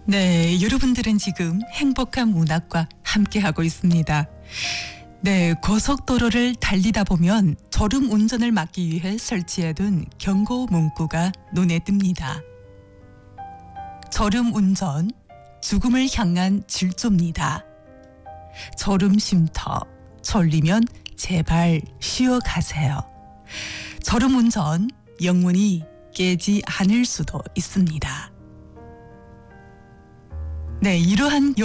네, 여러분들은 지금 행복한 문학과 함께하고 있습니다. 네, 고속도로를 달리다 보면 졸음 운전을 막기 위해 설치해둔 경고 문구가 눈에 띕니다. 졸음 운전, 죽음을 향한 질주입니다. 졸음 쉼터, 졸리면 제발 쉬어가세요. 졸음 운전, 영문이 깨지 않을 수도 있습니다. 네, 이러한